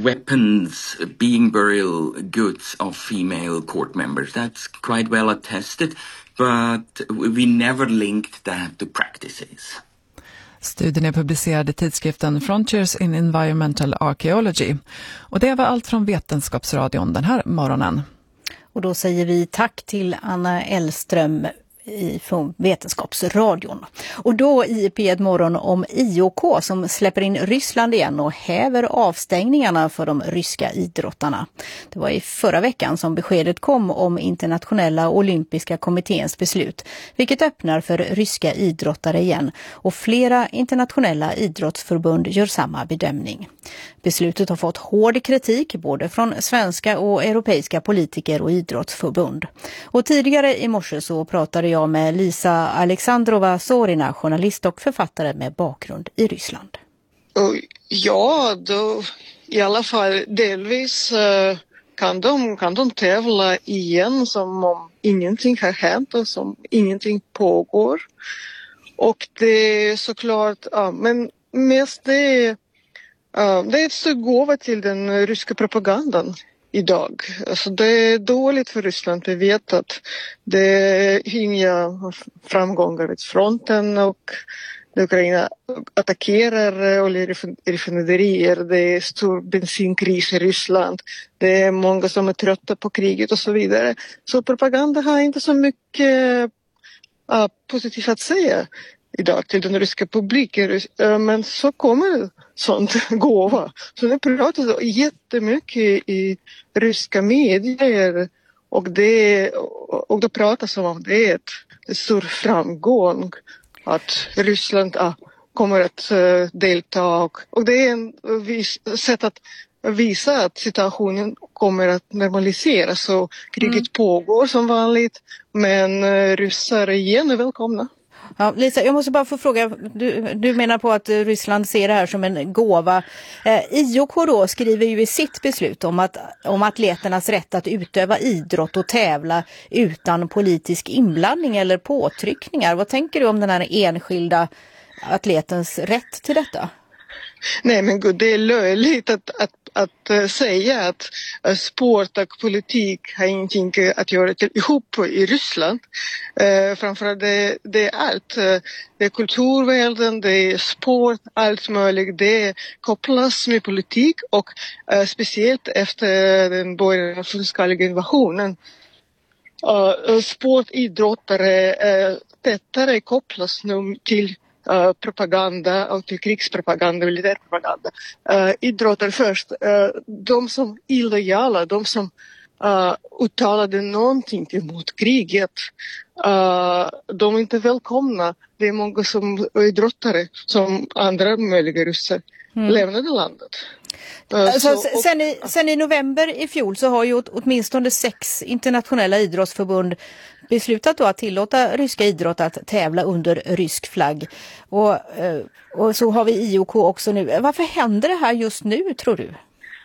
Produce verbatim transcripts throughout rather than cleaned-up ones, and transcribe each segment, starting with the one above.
weapons being burial goods of female court members. That's quite well attested, but we never linked that to practices. Studien är publicerad i tidskriften Frontiers in Environmental Archaeology. Och det var allt från Vetenskapsradion den här morgonen. Och då säger vi tack till Anna Elström från Vetenskapsradion. Och då i P ett morgon om I O K som släpper in Ryssland igen och häver avstängningarna för de ryska idrottarna. Det var i förra veckan som beskedet kom om internationella olympiska kommitténs beslut, vilket öppnar för ryska idrottare igen, och flera internationella idrottsförbund gör samma bedömning. Beslutet har fått hård kritik både från svenska och europeiska politiker och idrottsförbund. Och tidigare i morse så pratade jag med Lisa Alexandrova-Zorina, journalist och författare med bakgrund i Ryssland. Ja, då, i alla fall delvis uh, kan, de, kan de tävla igen som om ingenting har hänt och som ingenting pågår. Och det är såklart, ja, men mest det, uh, det är ett stort gåva till den ryska propagandan idag. Alltså det är dåligt för Ryssland. Vi vet att det är inga framgångar vid fronten och Ukraina attackerar oljeraffinaderier. Det är stor bensinkris i Ryssland. Det är många som är trötta på kriget och så vidare. Så propaganda har inte så mycket uh, positivt att säga idag till den ryska publiken. Men så kommer sånt gåva. Så det pratas jättemycket i ryska medier och det och det pratas om att det är ett, ett stor framgång att Ryssland uh, kommer att uh, delta och, och det är en vis, sätt att visa att situationen kommer att normaliseras. Så kriget mm. pågår som vanligt, men uh, ryssar igen är välkomna. Ja, Lisa, jag måste bara få fråga, du, du menar på att Ryssland ser det här som en gåva. Eh, I O K då skriver ju i sitt beslut om, att, om atleternas rätt att utöva idrott och tävla utan politisk inblandning eller påtryckningar. Vad tänker du om den här enskilda atletens rätt till detta? Nej men gud, det är löjligt att, att, att säga att sport och politik har ingenting att göra till, ihop i Ryssland. Eh, framförallt det, det är allt. Det är kulturvärlden, det är sport, allt möjligt. Det kopplas med politik och eh, speciellt efter den början av fullskaliga invasionen. Uh, sport, idrottare uh, tättare kopplas nu till Uh, propaganda och till krigspropaganda, militärpropaganda. Uh, idrottare först. Uh, de som illojala, de som uh, uttalade någonting emot kriget, uh, de är inte välkomna. Det är många som idrottare som andra möjliga ryssar mm. lämnade landet. Uh, alltså, så, och, sen, i, sen i november i fjol så har ju åtminstone sex internationella idrottsförbund beslutat då att tillåta ryska idrott att tävla under rysk flagg. Och, och så har vi I O K också nu. Varför händer det här just nu, tror du?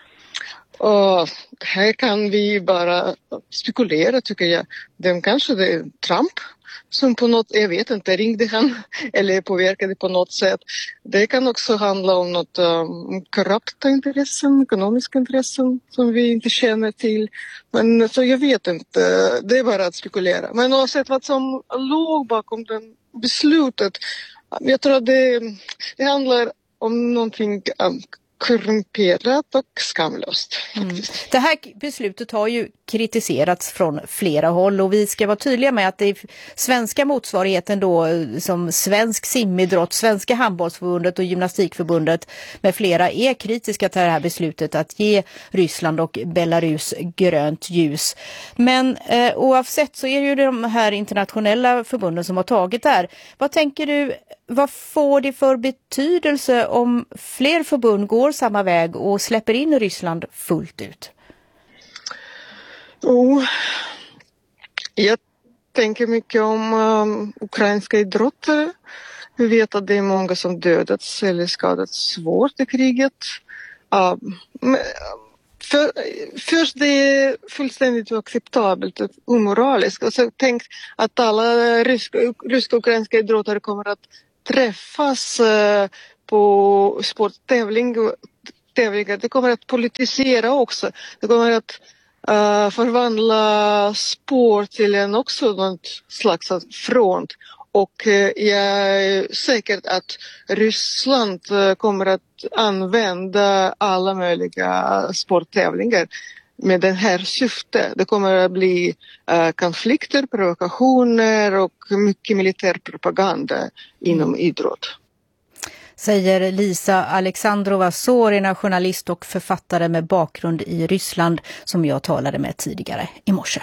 Och här kan vi bara spekulera, tycker jag. Den kanske det är Trump som på något, jag vet inte, ringde han eller påverkade på något sätt. Det kan också handla om något um, korrupta intressen, ekonomiska intressen som vi inte känner till. Men så jag vet inte, det är bara att spekulera. Men oavsett vad som låg bakom det beslutet, jag tror att det, det handlar om någonting um, korrumperat och skamlöst. Mm. Det här beslutet har ju kritiserats från flera håll och vi ska vara tydliga med att det är svenska motsvarigheten då som svensk simidrott, Svenska handbollsförbundet och gymnastikförbundet med flera är kritiska till det här beslutet att ge Ryssland och Belarus grönt ljus. Men eh, oavsett så är det ju de här internationella förbunden som har tagit det här. Vad tänker du, vad får det för betydelse om fler förbund går samma väg och släpper in Ryssland fullt ut? Oh, jag tänker mycket om um, ukrainska idrottare. Vi vet att det är många som dödats eller skadats svårt i kriget. Um, men, för, först det är fullständigt oacceptabelt och omoraliskt. Och så tänk att alla ryska, ryska och ukrainska idrottare kommer att träffas uh, på sporttävling sporttävlingar, det kommer att politisera också. Det kommer att uh, förvandla sport till en också något slags front. Och uh, jag är säker att Ryssland uh, kommer att använda alla möjliga sporttävlingar med det här syftet. Det kommer att bli uh, konflikter, provokationer och mycket militär propaganda inom idrott. Säger Lisa Alexandrova Zorina, journalist och författare med bakgrund i Ryssland, som jag talade med tidigare i morse.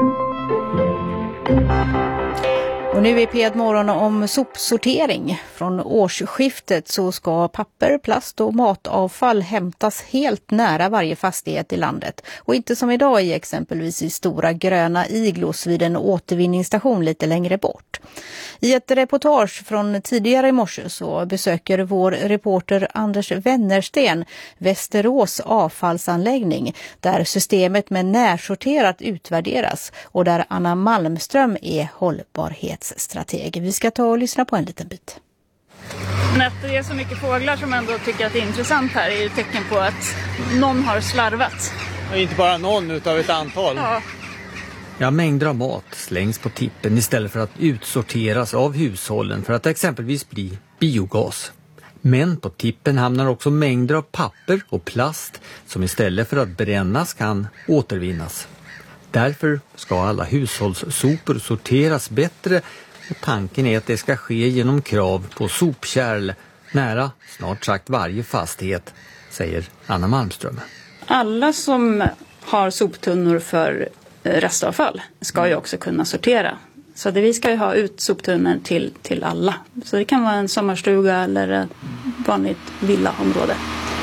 Och nu är P ett Morgon om sopsortering. Från årsskiftet så ska papper, plast och matavfall hämtas helt nära varje fastighet i landet. Och inte som idag i exempelvis i stora gröna iglos vid en återvinningsstation lite längre bort. I ett reportage från tidigare i morse så besöker vår reporter Anders Wennersten Västerås avfallsanläggning där systemet med närsorterat utvärderas och där Anna Malmström är hållbarhetsstrateg. Vi ska ta och lyssna på en liten bit. Att det är så mycket fåglar som ändå tycker att det är intressant här är ju tecken på att någon har slarvat. Och inte bara någon utav ett antal. Ja. Ja, mängder av mat slängs på tippen istället för att utsorteras av hushållen för att exempelvis bli biogas. Men på tippen hamnar också mängder av papper och plast som istället för att brännas kan återvinnas. Därför ska alla hushållssopor sorteras bättre och tanken är att det ska ske genom krav på sopkärl nära snart sagt varje fastighet, säger Anna Malmström. Alla som har soptunnor för restavfall ska ju också kunna sortera. Så det, vi ska ju ha ut soptunnor till, till alla. Så det kan vara en sommarstuga eller ett vanligt villaområde.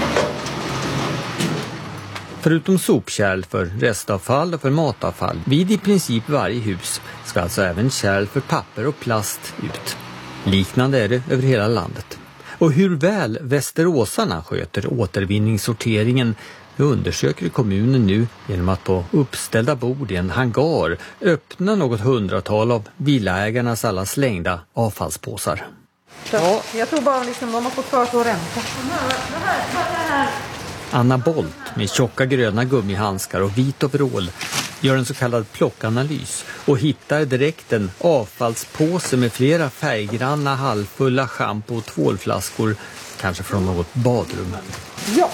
Förutom sopkärl för restavfall och för matavfall vid i princip varje hus ska alltså även kärl för papper och plast ut. Liknande är det över hela landet. Och hur väl västeråsarna sköter återvinningssorteringen undersöker kommunen nu genom att på uppställda bord i en hangar öppna något hundratal av villaägarnas alla slängda avfallspåsar. Ja. Jag tror bara liksom de har fått för sig att ränta. Anna Bolt med tjocka gröna gummihandskar och vit overall gör en så kallad plockanalys och hittar direkt en avfallspåse med flera färggranna halvfulla shampoo- och tvålflaskor, kanske från något badrum. Ja.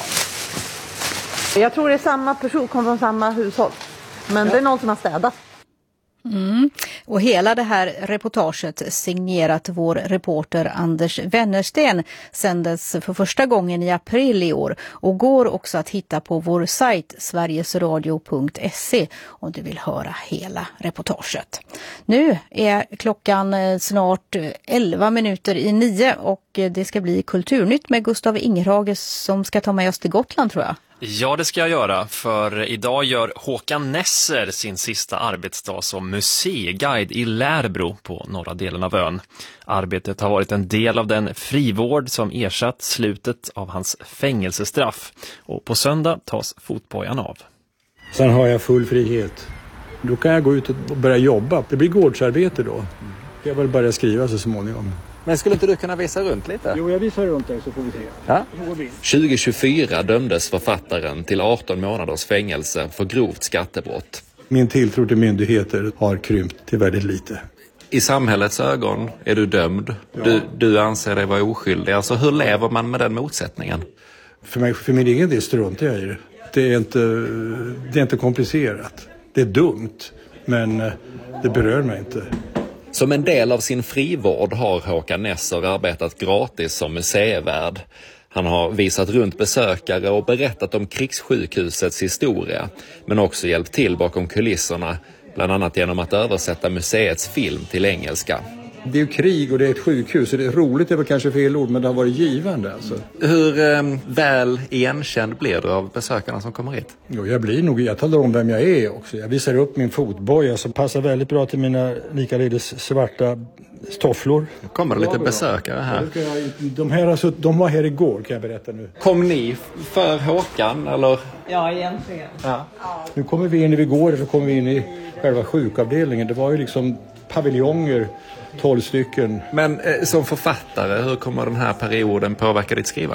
Jag tror det är samma person, kommer från samma hushåll. Men ja. Det är någon som har städat. Mm. Och hela det här reportaget signerat vår reporter Anders Wennersten sändes för första gången i april i år och går också att hitta på vår sajt sverigesradio punkt se om du vill höra hela reportaget. Nu är klockan snart elva minuter i nio och det ska bli Kulturnytt med Gustav Ingerhage som ska ta med oss till Gotland, tror jag. Ja, det ska jag göra, för idag gör Håkan Nesser sin sista arbetsdag som museiguide i Lärbro på norra delen av ön. Arbetet har varit en del av den frivård som ersatt slutet av hans fängelsestraff. Och på söndag tas fotbojan av. Sen har jag full frihet. Då kan jag gå ut och börja jobba. Det blir gårdsarbete då. Jag vill börja skriva så småningom. Men skulle inte du kunna visa runt lite? Jo, jag visar runt där så får vi se. Ja? tjugo tjugofyra dömdes författaren till arton månaders fängelse för grovt skattebrott. Min tilltro till myndigheter har krympt till väldigt lite. I samhällets ögon är du dömd. Ja. Du, du anser dig vara oskyldig. Alltså, hur lever man med den motsättningen? För mig, för min egen del struntar jag i det. Det är inte, det är inte komplicerat. Det är dumt, men det berör mig inte. Som en del av sin frivård har Håkan Nesser arbetat gratis som museivärd. Han har visat runt besökare och berättat om krigssjukhusets historia, men också hjälpt till bakom kulisserna, bland annat genom att översätta museets film till engelska. Det är ju krig och det är ett sjukhus, så det är roligt, är väl kanske fel ord, men det har varit givande. Alltså. Hur eh, väl igenkänd blir du av besökarna som kommer hit? Jo, jag blir nog, jag talar om vem jag är också. Jag visar upp min fotboja som passar väldigt bra till mina likaledes svarta tofflor. Kommer det lite besökare här? De här alltså, de var här igår, kan jag berätta nu. Kom ni för Håkan, eller? Ja, egentligen. Ja. Nu kommer vi in, när vi går så kommer vi in i själva sjukavdelningen. Det var ju liksom paviljonger, tolv stycken. Men eh, som författare, hur kommer den här perioden påverka ditt skrivande?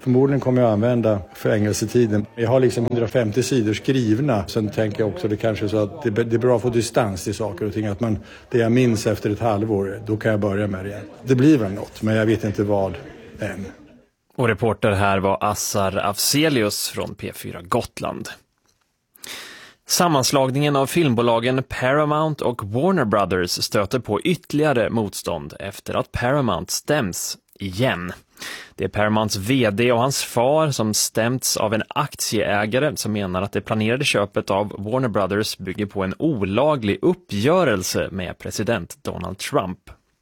Förmodligen kommer jag använda fängelsetiden. Jag har liksom hundrafemtio sidor skrivna. Sen tänker jag också det kanske så att det är bra att få distans till saker och ting. Att man, det jag minns efter ett halvår, då kan jag börja med det igen. Det blir väl något, men jag vet inte vad än. Och reporter här var Assar Afzelius från P fyra Gotland. Sammanslagningen av filmbolagen Paramount och Warner Brothers stöter på ytterligare motstånd efter att Paramount stäms igen. Det är Paramounts vd och hans far som stämts av en aktieägare som menar att det planerade köpet av Warner Brothers bygger på en olaglig uppgörelse med president Donald Trump.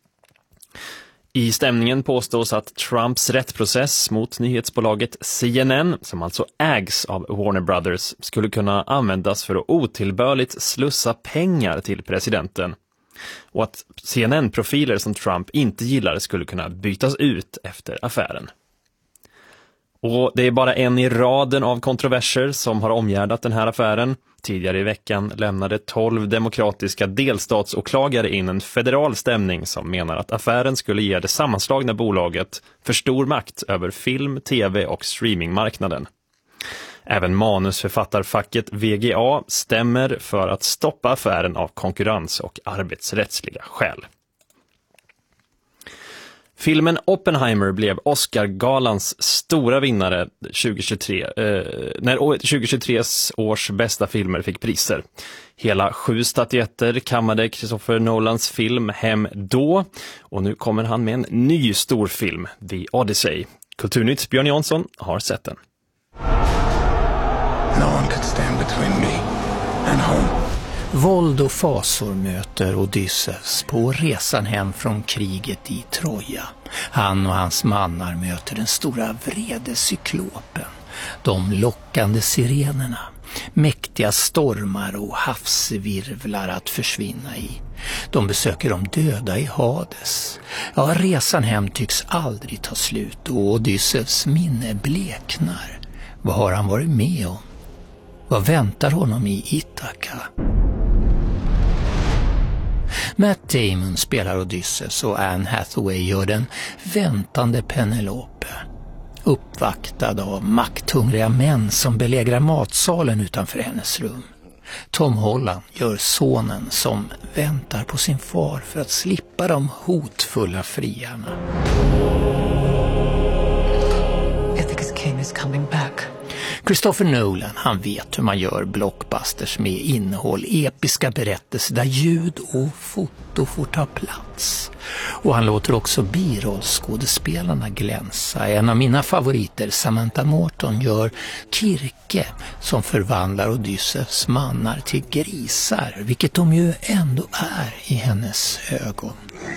I stämningen påstås att Trumps rättsprocess mot nyhetsbolaget C N N, som alltså ägs av Warner Brothers, skulle kunna användas för att otillbörligt slussa pengar till presidenten. Och att C N N-profiler som Trump inte gillar skulle kunna bytas ut efter affären. Och det är bara en i raden av kontroverser som har omgärdat den här affären. Tidigare i veckan lämnade tolv demokratiska delstatsåklagare in en federal stämning som menar att affären skulle ge det sammanslagna bolaget för stor makt över film, tv och streamingmarknaden. Även manusförfattarfacket V G A stämmer för att stoppa affären av konkurrens- och arbetsrättsliga skäl. Filmen Oppenheimer blev Oscar-galans stora vinnare tjugohundratjugotre, eh, när tjugohundratjugotres års bästa filmer fick priser. Hela sju statyetter kammade Christopher Nolans film hem då, och nu kommer han med en ny stor film, The Odyssey. Kulturnytt Björn Jansson har sett den. No one could stand between me and home. Våld och fasor möter Odysseus på resan hem från kriget i Troja. Han och hans mannar möter den stora vrede cyklopen, de lockande sirenerna, mäktiga stormar och havsvirvlar att försvinna i. De besöker de döda i Hades. Ja, resan hem tycks aldrig ta slut och Odysseus minne bleknar. Vad har han varit med om? Vad väntar honom i Ithaka? Matt Damon spelar Odysseus och Anne Hathaway gör den väntande Penelope. Uppvaktad av makthungriga män som belägrar matsalen utanför hennes rum. Tom Holland gör sonen som väntar på sin far för att slippa de hotfulla friarna. Ithaca's king is coming back. Christopher Nolan, han vet hur man gör blockbusters med innehåll, episka berättelser där ljud och foto får ta plats. Och han låter också birollskådespelarna glänsa. En av mina favoriter, Samantha Morton, gör Kirke som förvandlar Odysseus mannar till grisar, vilket de ju ändå är i hennes ögon.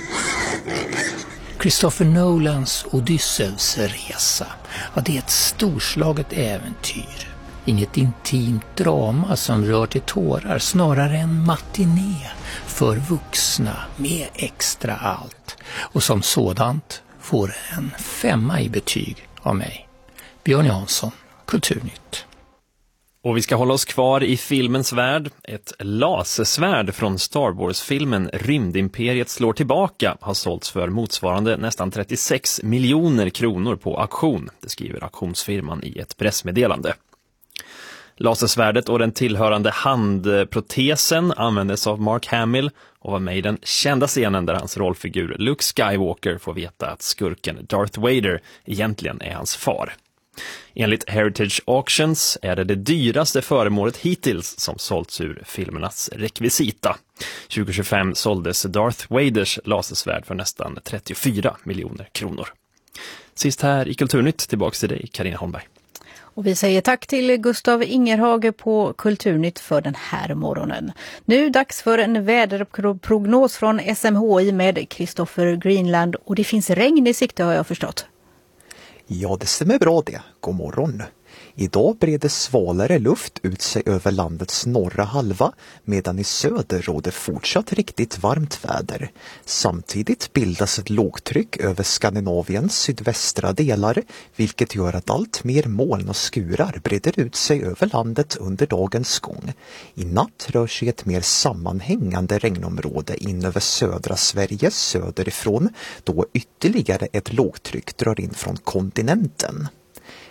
Christopher Nolans Odysseus resa, ja, det är ett storslaget äventyr. Inget intimt drama som rör till tårar, snarare en matiné för vuxna med extra allt. Och som sådant får en femma i betyg av mig. Björn Jansson, Kulturnytt. Och vi ska hålla oss kvar i filmens värld. Ett lasersvärd från Star Wars-filmen Rymdimperiet slår tillbaka har sålts för motsvarande nästan trettiosex miljoner kronor på auktion. Det skriver auktionsfirman i ett pressmeddelande. Lasersvärdet och den tillhörande handprotesen användes av Mark Hamill och var med i den kända scenen där hans rollfigur Luke Skywalker får veta att skurken Darth Vader egentligen är hans far. Enligt Heritage Auctions är det det dyraste föremålet hittills som sålts ur filmernas rekvisita. tjugohundratjugofem såldes Darth Vaders lasersvärd för nästan trettiofyra miljoner kronor. Sist här i Kulturnytt, tillbaka till dig, Carina Holmberg. Och vi säger tack till Gustav Ingerhage på Kulturnytt för den här morgonen. Nu dags för en väderprognos från S M H I med Christopher Greenland, och det finns regn i sikte har jag förstått. Ja, det stämmer bra det. God morgon. Idag breder svalare luft ut sig över landets norra halva, medan i söder råder fortsatt riktigt varmt väder. Samtidigt bildas ett lågtryck över Skandinaviens sydvästra delar, vilket gör att allt mer moln och skurar breder ut sig över landet under dagens gång. I natt rör sig ett mer sammanhängande regnområde in över södra Sverige söderifrån, då ytterligare ett lågtryck drar in från kontinenten.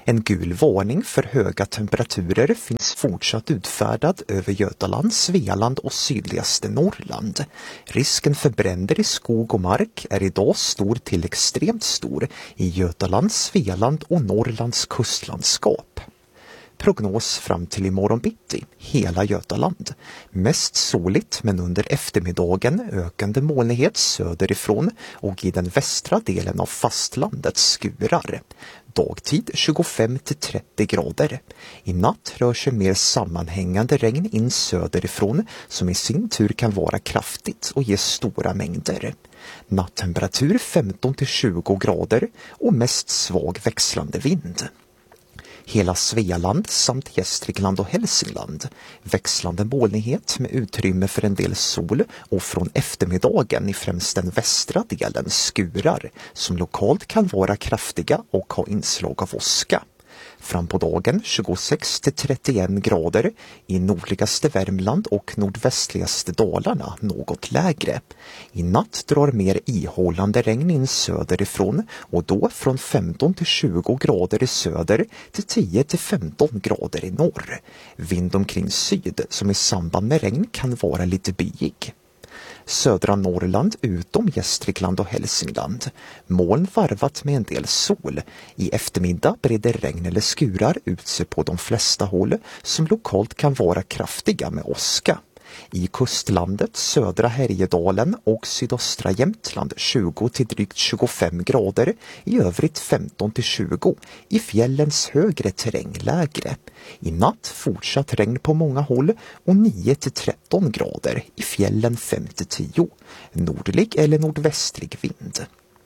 En gul varning för höga temperaturer finns fortsatt utfärdad över Götaland, Svealand och sydligaste Norrland. Risken för bränder i skog och mark är idag stor till extremt stor i Götaland, Svealand och Norrlands kustlandskap. Prognos fram till imorgon bitti, hela Götaland. Mest soligt men under eftermiddagen ökande molnighet söderifrån och i den västra delen av fastlandet skurar. Dagtid tjugofem till trettio grader. I natt rör sig mer sammanhängande regn in söderifrån som i sin tur kan vara kraftigt och ge stora mängder. Nattemperatur femton till tjugo grader och mest svag växlande vind. Hela Svealand samt Gästrikland och Hälsingland. Växlande molnighet med utrymme för en del sol och från eftermiddagen i främst den västra delen skurar som lokalt kan vara kraftiga och ha inslag av åska. Fram på dagen tjugosex till trettioen grader, i nordligaste Värmland och nordvästligaste Dalarna något lägre. I natt drar mer ihållande regn in söderifrån och då från femton till tjugo grader i söder till tio till femton grader i norr. Vind omkring syd som i samband med regn kan vara lite byig. Södra Norrland utom Gästrikland och Hälsingland. Moln varvat med en del sol. I eftermiddag breder regn eller skurar ut sig på de flesta håll som lokalt kan vara kraftiga med åska. I kustlandet, södra Härjedalen och sydöstra Jämtland tjugo till drygt tjugofem grader, i övrigt femton till tjugo, i fjällens högre terräng lägre. I natt fortsatt regn på många håll och nio till tretton grader, i fjällen fem till tio, nordlig eller nordvästlig vind.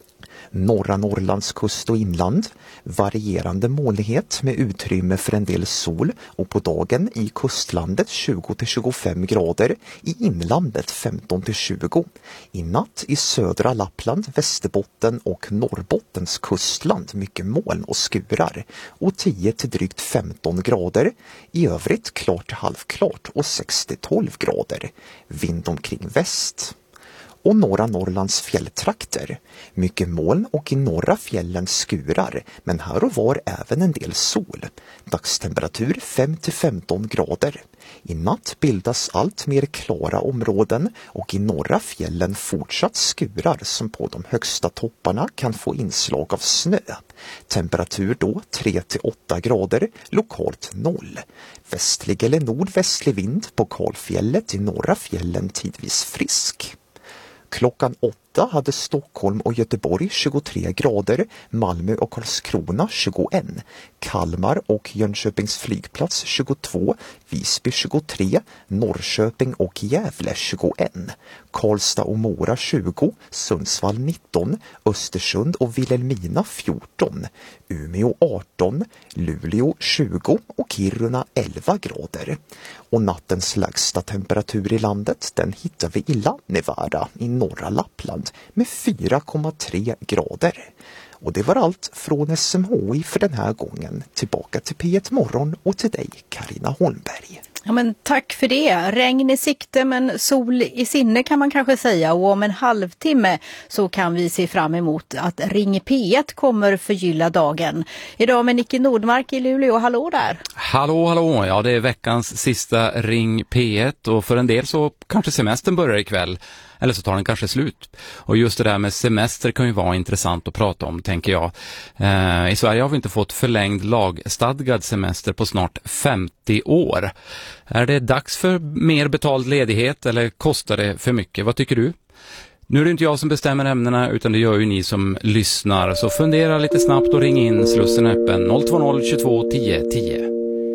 Norra Norrlands kust och inland, varierande molnighet med utrymme för en del sol och på dagen i kustlandet tjugo till tjugofem grader, i inlandet femton till tjugo. I natt i södra Lappland, Västerbotten och Norrbottens kustland mycket moln och skurar och tio till drygt femton grader. I övrigt klart till halvklart och sex till tolv grader. Vind omkring väst. Och norra Norrlands fjälltrakter. Mycket moln och i norra fjällen skurar, men här och var även en del sol. Dagstemperatur fem till femton grader. I natt bildas allt mer klara områden och i norra fjällen fortsatt skurar som på de högsta topparna kan få inslag av snö. Temperatur då tre till åtta grader, lokalt noll. Västlig eller nordvästlig vind på kalfjället i norra fjällen tidvis frisk. Klockan åtta hade Stockholm och Göteborg tjugotre grader, Malmö och Karlskrona tjugoen, Kalmar och Jönköpings flygplats tjugotvå, Visby tjugotre, Norrköping och Gävle tjugoen, Karlstad och Mora tjugo, Sundsvall nitton, Östersund och Vilhelmina fjorton, Umeå arton, Luleå tjugo och Kiruna elva grader. Och nattens lägsta temperatur i landet, den hittar vi i Lannevara i norra Lappland med fyra komma tre grader. Och det var allt från S M H I för den här gången. Tillbaka till P ett Morgon och till dig, Carina Holmberg. Ja, men tack för det. Regn i sikte men sol i sinne kan man kanske säga, och om en halvtimme så kan vi se fram emot att Ring P ett kommer förgylla dagen. Idag med Nicke Nordmark i Luleå. Hallå där! Hallå, hallå! Ja, det är veckans sista Ring P ett och för en del så kanske semestern börjar ikväll. Eller så tar den kanske slut. Och just det där med semester kan ju vara intressant att prata om, tänker jag. Eh, I Sverige har vi inte fått förlängd lagstadgad semester på snart femtio år. Är det dags för mer betald ledighet eller kostar det för mycket? Vad tycker du? Nu är det inte jag som bestämmer ämnena utan det gör ju ni som lyssnar. Så fundera lite snabbt och ring in, Slussen öppen noll två noll tjugotvå tio tio.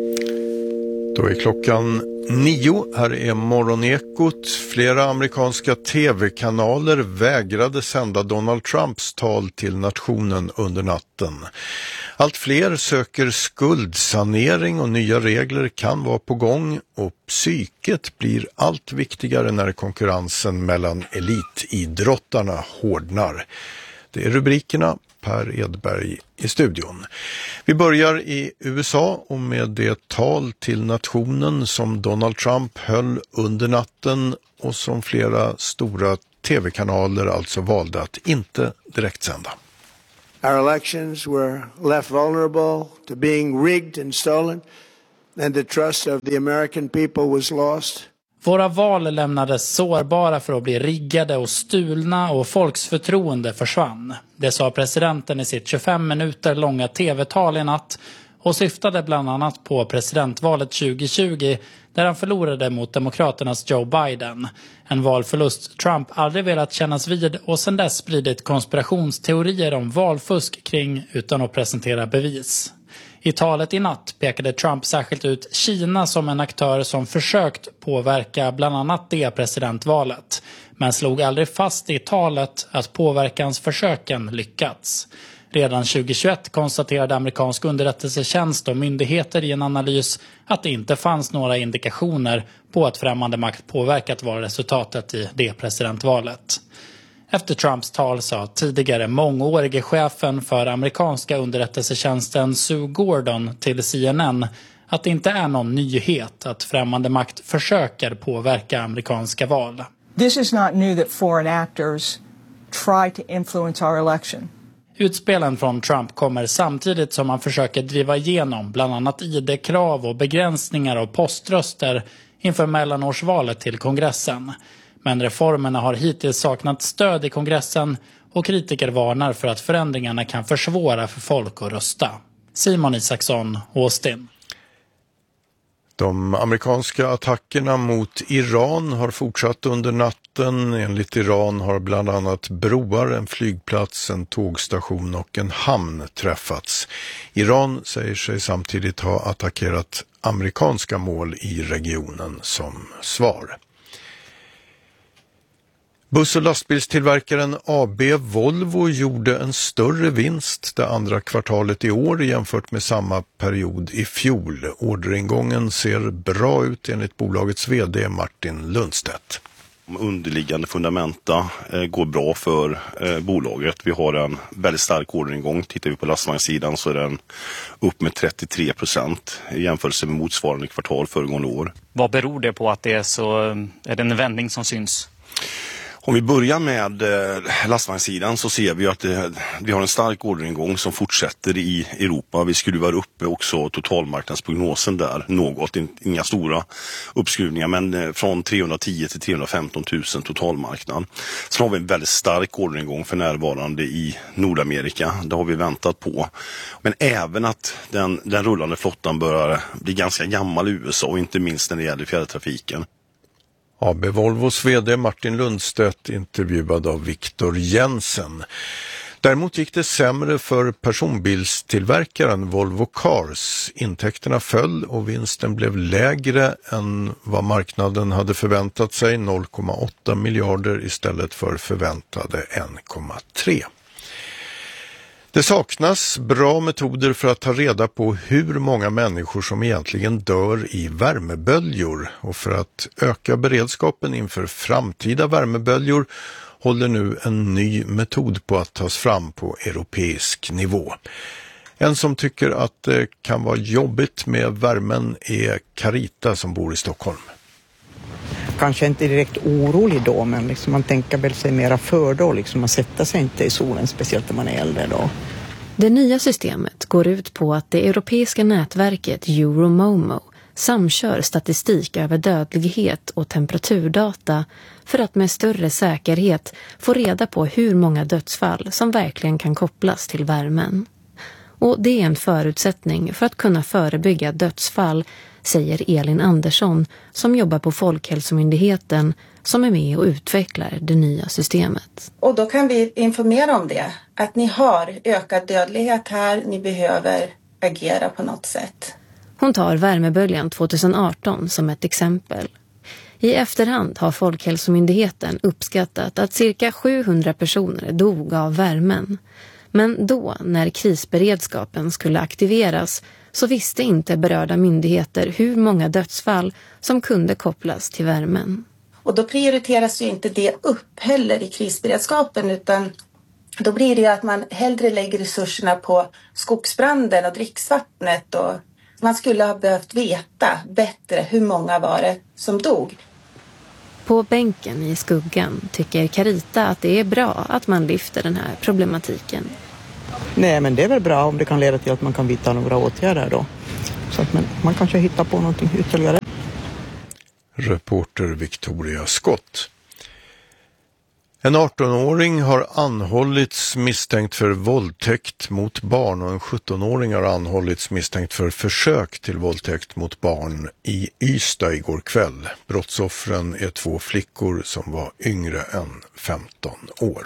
Då är klockan nio. Här är Morgonekot. Flera amerikanska tv-kanaler vägrade sända Donald Trumps tal till nationen under natten. Allt fler söker skuldsanering och nya regler kan vara på gång och psyket blir allt viktigare när konkurrensen mellan elitidrottarna hårdnar. Det är rubrikerna. Per Edberg i studion. Vi börjar i U S A och med det tal till nationen som Donald Trump höll under natten och som flera stora tv-kanaler alltså valde att inte direktsända. Our elections were left vulnerable to being rigged and stolen, and the trust of the American people was lost. Våra val lämnades sårbara för att bli riggade och stulna och folks förtroende försvann. Det sa presidenten i sitt tjugofem minuter långa tv-tal i natt och syftade bland annat på presidentvalet tjugo tjugo där han förlorade mot demokraternas Joe Biden. En valförlust Trump aldrig velat kännas vid och sedan dess spridit konspirationsteorier om valfusk kring utan att presentera bevis. I talet i natt pekade Trump särskilt ut Kina som en aktör som försökt påverka bland annat det presidentvalet, men slog aldrig fast i talet att påverkansförsöken lyckats. Redan tjugo tjugoett konstaterade amerikansk underrättelsetjänst och myndigheter i en analys att det inte fanns några indikationer på att främmande makt påverkat valresultatet i det presidentvalet. Efter Trumps tal sa tidigare mångårige chefen för amerikanska underrättelsetjänsten Sue Gordon till C N N att det inte är någon nyhet att främmande makt försöker påverka amerikanska val. This is not new that foreign actors try to influence our election. Utspelen från Trump kommer samtidigt som han försöker driva igenom bland annat I D-krav och begränsningar av poströster inför mellanårsvalet till kongressen. Men reformerna har hittills saknat stöd i kongressen och kritiker varnar för att förändringarna kan försvåra för folk att rösta. Simon Isaksson, Austin. De amerikanska attackerna mot Iran har fortsatt under natten. Enligt Iran har bland annat broar, en flygplats, en tågstation och en hamn träffats. Iran säger sig samtidigt ha attackerat amerikanska mål i regionen som svar. Buss- och lastbilstillverkaren A B Volvo gjorde en större vinst det andra kvartalet i år jämfört med samma period i fjol. Orderingången ser bra ut enligt bolagets vd Martin Lundstedt. Underliggande fundamenta eh, går bra för eh, bolaget. Vi har en väldigt stark orderingång. Tittar vi på lastvagnssidan så är den upp med trettiotre procent i jämförelse med motsvarande kvartal föregående år. Vad beror det på att det är så, är det en vändning som syns? Om vi börjar med lastvagnssidan så ser vi att det, vi har en stark orderingång som fortsätter i Europa. Vi skruvar upp också totalmarknadsprognosen där något, inga stora uppskruvningar, men från trehundratio till trehundrafemton tusen totalmarknad. Sen har vi en väldigt stark orderingång för närvarande i Nordamerika, det har vi väntat på. Men även att den, den rullande flottan börjar bli ganska gammal i U S A och inte minst när det gäller fjärrtrafiken. A B Volvos vd Martin Lundstedt intervjuad av Viktor Jensen. Däremot gick det sämre för personbilstillverkaren Volvo Cars. Intäkterna föll och vinsten blev lägre än vad marknaden hade förväntat sig, noll komma åtta miljarder istället för förväntade en komma tre. Det saknas bra metoder för att ta reda på hur många människor som egentligen dör i värmeböljor, och för att öka beredskapen inför framtida värmeböljor håller nu en ny metod på att tas fram på europeisk nivå. En som tycker att det kan vara jobbigt med värmen är Carita som bor i Stockholm. Kanske inte direkt orolig då, men liksom man tänker väl sig mera för då, liksom man sätter sig inte i solen, speciellt när man är äldre då. Det nya systemet går ut på att det europeiska nätverket Euromomo samkör statistik över dödlighet och temperaturdata för att med större säkerhet få reda på hur många dödsfall som verkligen kan kopplas till värmen. Och det är en förutsättning för att kunna förebygga dödsfall, säger Elin Andersson som jobbar på Folkhälsomyndigheten som är med och utvecklar det nya systemet. Och då kan vi informera om det, att ni har ökad dödlighet här, ni behöver agera på något sätt. Hon tar värmeböljan tjugoarton som ett exempel. I efterhand har Folkhälsomyndigheten uppskattat att cirka sjuhundra personer dog av värmen. Men då, när krisberedskapen skulle aktiveras, så visste inte berörda myndigheter hur många dödsfall som kunde kopplas till värmen. Och då prioriteras ju inte det upp heller i krisberedskapen, utan då blir det att man hellre lägger resurserna på skogsbranden och dricksvattnet. Och man skulle ha behövt veta bättre hur många var det som dog. På bänken i skuggan tycker Carita att det är bra att man lyfter den här problematiken. Nej, men det är väl bra om det kan leda till att man kan vidta några åtgärder då. Så att man, man kanske hittar på någonting ytterligare. Reporter Victoria Scott. En arton-åring har anhållits misstänkt för våldtäkt mot barn och en sjutton-åring har anhållits misstänkt för försök till våldtäkt mot barn i Ystad igår kväll. Brottsoffren är två flickor som var yngre än femton år.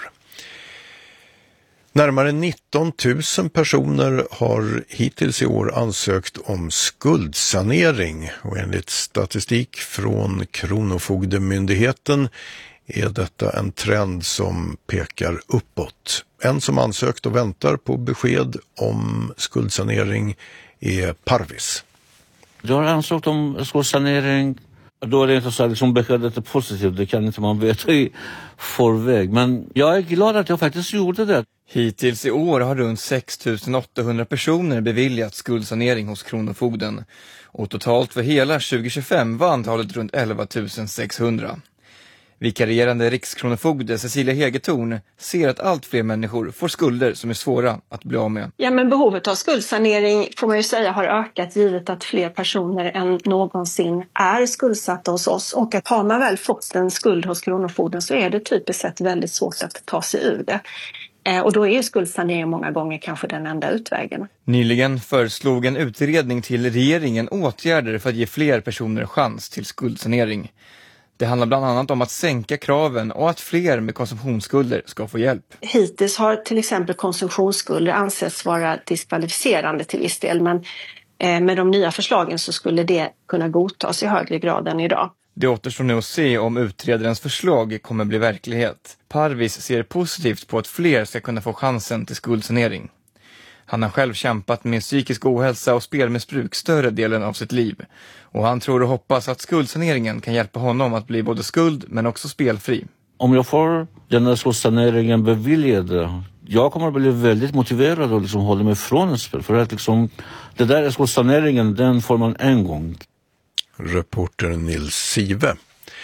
Närmare nitton tusen personer har hittills i år ansökt om skuldsanering och enligt statistik från Kronofogdemyndigheten är detta en trend som pekar uppåt. En som ansökt och väntar på besked om skuldsanering är Parvis. Jag har ansökt om skuldsanering. Då är det inte så att liksom beskedet är positivt, det kan inte man veta i förväg. Men jag är glad att jag faktiskt gjorde det. Hittills i år har runt sex tusen åttahundra personer beviljat skuldsanering hos Kronofogden. Och totalt för hela tjugo tjugofem var antalet runt elva tusen sexhundra. Vikarierande rikskronofogde Cecilia Hegetorn ser att allt fler människor får skulder som är svåra att bli av med. Ja, men behovet av skuldsanering får man ju säga har ökat givet att fler personer än någonsin är skuldsatta hos oss. Och att har man väl fått en skuld hos Kronofogden så är det typiskt sett väldigt svårt att ta sig ur det. Och då är ju skuldsanering många gånger kanske den enda utvägen. Nyligen föreslog en utredning till regeringen åtgärder för att ge fler personer chans till skuldsanering. Det handlar bland annat om att sänka kraven och att fler med konsumtionsskulder ska få hjälp. Hittills har till exempel konsumtionsskulder ansetts vara diskvalificerande till viss del, men med de nya förslagen så skulle det kunna godtas i högre grad än idag. Det återstår nu att se om utredarens förslag kommer bli verklighet. Parvis ser positivt på att fler ska kunna få chansen till skuldsanering. Han har själv kämpat med psykisk ohälsa och spelmissbruk större delen av sitt liv. Och han tror och hoppas att skuldsaneringen kan hjälpa honom att bli både skuld men också spelfri. Om jag får den här skuldsaneringen beviljad, jag kommer att bli väldigt motiverad och liksom hålla mig från spel. För att liksom, det där skuldsaneringen, den får man en gång. Reporter Nils Sive.